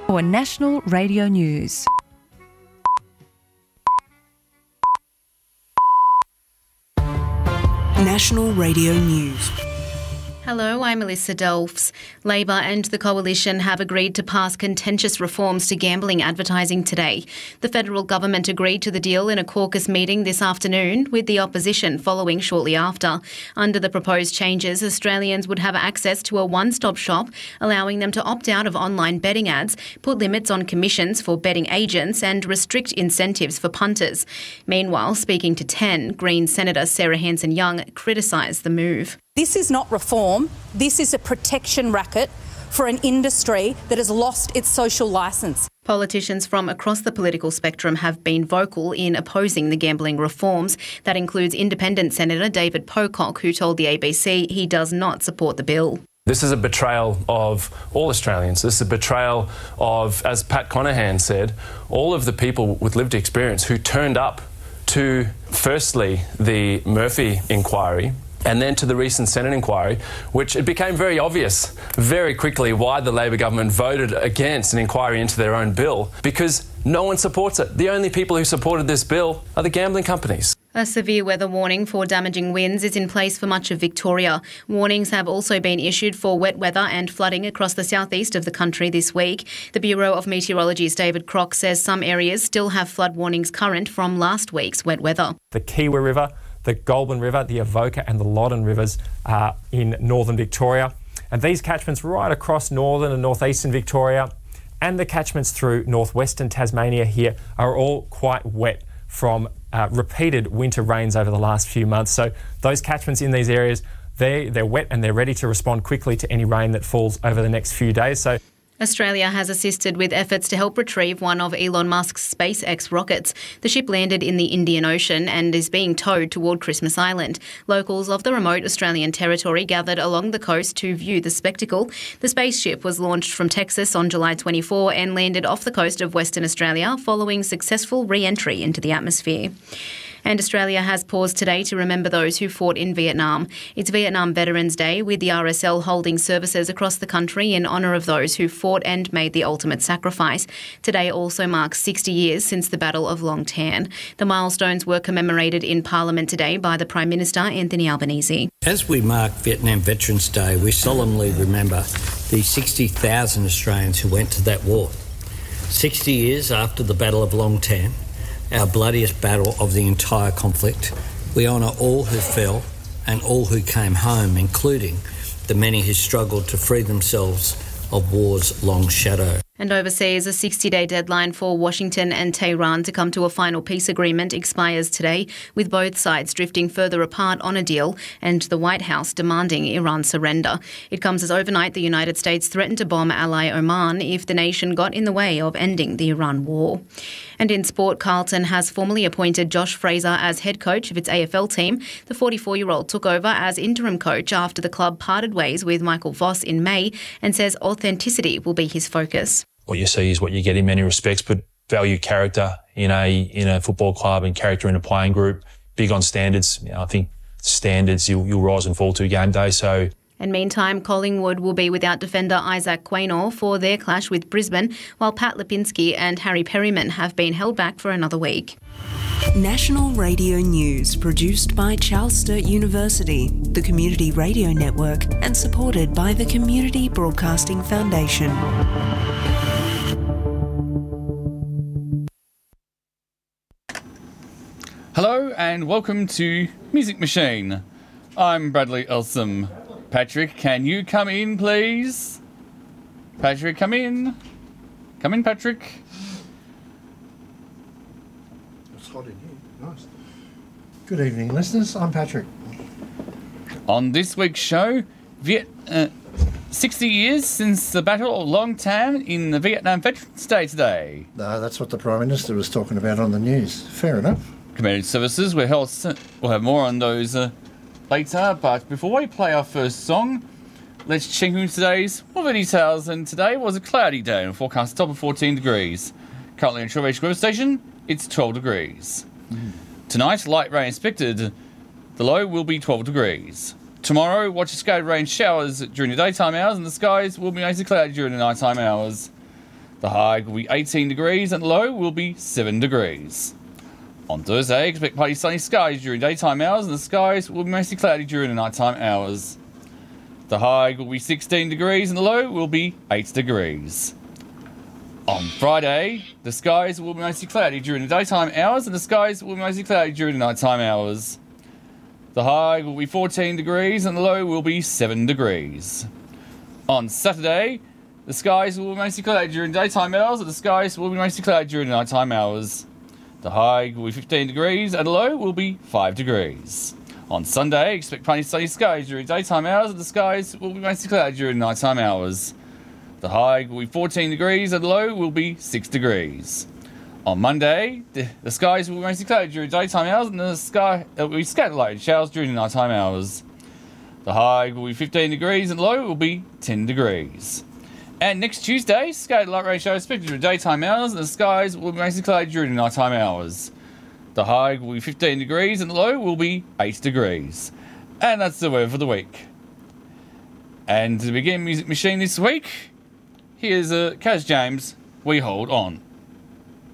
For National Radio News. National Radio News. Hello, I'm Melissa Delfs. Labor and the Coalition have agreed to pass contentious reforms to gambling advertising today. The federal government agreed to the deal in a caucus meeting this afternoon, with the opposition following shortly after. Under the proposed changes, Australians would have access to a one-stop shop, allowing them to opt out of online betting ads, put limits on commissions for betting agents and restrict incentives for punters. Meanwhile, speaking to 10, Greens Senator Sarah Hanson-Young criticised the move. This is not reform. This is a protection racket for an industry that has lost its social licence. Politicians from across the political spectrum have been vocal in opposing the gambling reforms. That includes Independent Senator David Pocock, who told the ABC he does not support the bill. This is a betrayal of all Australians. This is a betrayal of, as Pat Conahan said, all of the people with lived experience who turned up to, firstly, the Murphy inquiry, and then to the recent Senate inquiry, which it became very obvious very quickly why the Labor government voted against an inquiry into their own bill, because no one supports it. The only people who supported this bill are the gambling companies. A severe weather warning for damaging winds is in place for much of Victoria. Warnings have also been issued for wet weather and flooding across the southeast of the country this week. The Bureau of Meteorology's David Crock says some areas still have flood warnings current from last week's wet weather. The Kiewa River, the Goulburn River, the Avoca and the Loddon rivers are in northern Victoria. And these catchments right across northern and northeastern Victoria and the catchments through northwestern Tasmania here are all quite wet from repeated winter rains over the last few months. So those catchments in these areas, they're wet and they're ready to respond quickly to any rain that falls over the next few days. So Australia has assisted with efforts to help retrieve one of Elon Musk's SpaceX rockets. The ship landed in the Indian Ocean and is being towed toward Christmas Island. Locals of the remote Australian territory gathered along the coast to view the spectacle. The spaceship was launched from Texas on July 24 and landed off the coast of Western Australia following successful re-entry into the atmosphere. And Australia has paused today to remember those who fought in Vietnam. It's Vietnam Veterans Day, with the RSL holding services across the country in honour of those who fought and made the ultimate sacrifice. Today also marks 60 years since the Battle of Long Tan. The milestones were commemorated in Parliament today by the Prime Minister, Anthony Albanese. As we mark Vietnam Veterans Day, we solemnly remember the 60,000 Australians who went to that war. 60 years after the Battle of Long Tan, our bloodiest battle of the entire conflict, we honour all who fell and all who came home, including the many who struggled to free themselves of war's long shadow. And overseas, a 60-day deadline for Washington and Tehran to come to a final peace agreement expires today, with both sides drifting further apart on a deal and the White House demanding Iran surrender. It comes as overnight the United States threatened to bomb ally Oman if the nation got in the way of ending the Iran war. And in sport, Carlton has formally appointed Josh Fraser as head coach of its AFL team. The 44-year-old took over as interim coach after the club parted ways with Michael Voss in May and says authenticity will be his focus. What you see is what you get in many respects, but value character in a football club and character in a playing group. Big on standards. I think standards you'll rise and fall to game day. So. And meantime, Collingwood will be without defender Isaac Quaynor for their clash with Brisbane, while Pat Lipinski and Harry Perryman have been held back for another week. National Radio News, produced by Charles Sturt University, the Community Radio Network, and supported by the Community Broadcasting Foundation. Hello and welcome to Music Machine. I'm Bradley Elsom. Patrick, can you come in, please? Patrick, come in. Come in, Patrick. It's hot in here. Nice. Good evening, listeners. I'm Patrick. On this week's show, 60 years since the Battle of Long Tan in the Vietnam Veterans Day today. No, that's what the Prime Minister was talking about on the news. Fair enough. Community services, we'll have more on those later, but before we play our first song, let's check in today's weather details. And today was a cloudy day and forecast top of 14 degrees. Currently in Shoreview Weather Station, it's 12 degrees. Tonight, light rain expected. The low will be 12 degrees. Tomorrow, watch scattered rain showers during the daytime hours, and the skies will be mostly cloudy during the nighttime hours. The high will be 18 degrees and the low will be 7 degrees. On Thursday, expect partly sunny skies during daytime hours and the skies will be mostly cloudy during the nighttime hours. The high will be 16 degrees and the low will be 8 degrees. On Friday, the skies will be mostly cloudy during the daytime hours and the skies will be mostly cloudy during the nighttime hours. The high will be 14 degrees and the low will be 7 degrees. On Saturday, the skies will be mostly cloudy during daytime hours and the skies will be mostly cloudy during the nighttime hours. The high will be 15 degrees and the low will be 5 degrees. On Sunday, expect partly sunny skies during daytime hours and the skies will be mostly cloudy during nighttime hours. The high will be 14 degrees and the low will be 6 degrees. On Monday, the skies will be mostly cloudy during daytime hours and the sky will be scattered light showers during the nighttime hours. The high will be 15 degrees and the low will be 10 degrees. And next Tuesday, scattered light rain showers expected during daytime hours and the skies will be mostly cloudy during the nighttime hours. The high will be 15 degrees and the low will be 8 degrees. And that's the weather for the week. And to begin Music Machine this week, here's Kaz James, We Hold On.